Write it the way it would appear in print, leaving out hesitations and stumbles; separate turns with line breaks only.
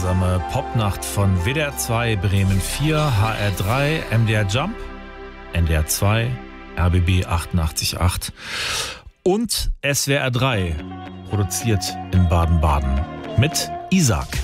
gemeinsame Popnacht von WDR 2, Bremen 4, HR 3, MDR Jump, NDR 2, RBB 88.8 und SWR 3, produziert in Baden-Baden mit Isaac.